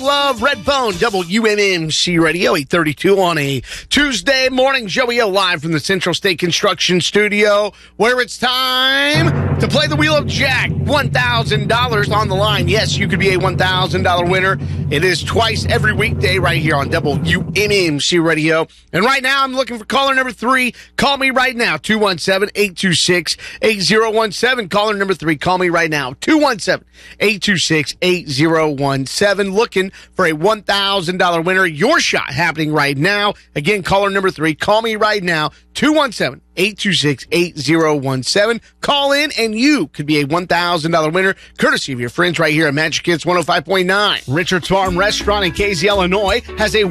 Love Redbone, WMMC Radio, 832 on a Tuesday morning. Joey O live from the Central State Construction Studio, where it's time to play the Wheel of Jack. $1,000 on the line. Yes, you could be a $1,000 winner. It is twice every weekday right here on WMMC Radio. And right now, I'm looking for caller number 3. Call me right now, 217-826-8017. Caller number 3, call me right now, 217-826-8017. Looking for a $1,000 winner. Your shot happening right now. Again, caller number 3, call me right now, 217-826-8017. Call in and you could be a $1,000 winner, courtesy of your friends right here at Magic Hits 105.9. Richard's Farm Restaurant in Casey, Illinois has a